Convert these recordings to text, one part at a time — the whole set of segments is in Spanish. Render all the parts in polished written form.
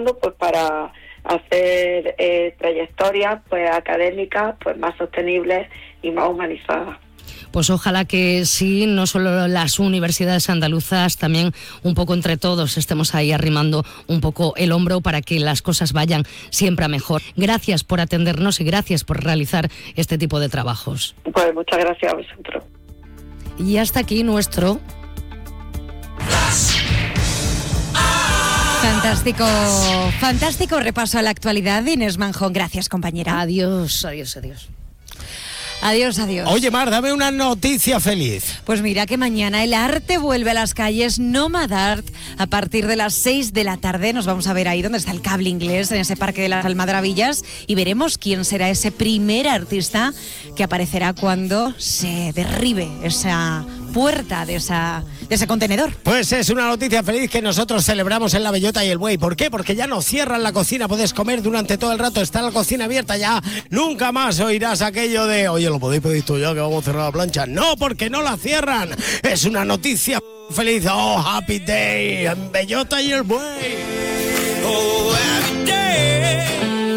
estudiando pues para hacer trayectorias pues académicas pues más sostenibles y más humanizadas. Pues ojalá que sí, no solo las universidades andaluzas, también un poco entre todos estemos ahí arrimando un poco el hombro para que las cosas vayan siempre a mejor. Gracias por atendernos y gracias por realizar este tipo de trabajos. Pues muchas gracias a vosotros. Y hasta aquí nuestro... Fantástico repaso a la actualidad. Inés Manjón, gracias, compañera. Adiós. Adiós. Oye, Mar, dame una noticia feliz. Pues mira que mañana el arte vuelve a las calles, Nomad Art, a partir de las 6 de la tarde. Nos vamos a ver ahí donde está el cable inglés, en ese Parque de las Almadrabillas, y veremos quién será ese primer artista que aparecerá cuando se derribe esa puerta de ese contenedor. Pues es una noticia feliz que nosotros celebramos en La Bellota y el Buey. ¿Por qué? Porque ya no cierran la cocina, puedes comer durante todo el rato, está la cocina abierta ya. Nunca más oirás aquello de, oye, lo podéis pedir tú ya que vamos a cerrar la plancha. No, porque no la cierran. Es una noticia feliz. Oh, happy day en Bellota y el Buey. Oh, happy day.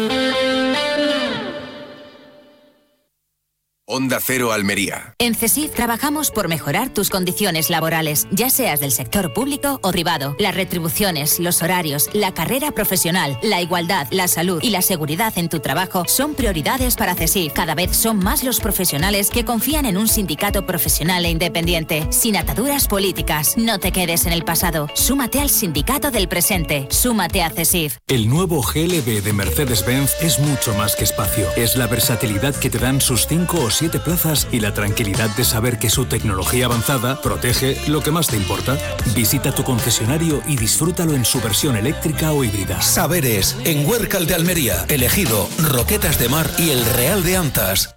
Onda Cero Almería. En CESIF trabajamos por mejorar tus condiciones laborales, ya seas del sector público o privado. Las retribuciones, los horarios, la carrera profesional, la igualdad, la salud y la seguridad en tu trabajo son prioridades para CESIF. Cada vez son más los profesionales que confían en un sindicato profesional e independiente, sin ataduras políticas. No te quedes en el pasado. Súmate al sindicato del presente. Súmate a CESIF. El nuevo GLB de Mercedes-Benz es mucho más que espacio. Es la versatilidad que te dan sus 5 o 7 plazas y la tranquilidad de saber que su tecnología avanzada protege lo que más te importa. Visita tu concesionario y disfrútalo en su versión eléctrica o híbrida. Saberes, en Huércal de Almería, Elegido, Roquetas de Mar y El Real de Antas.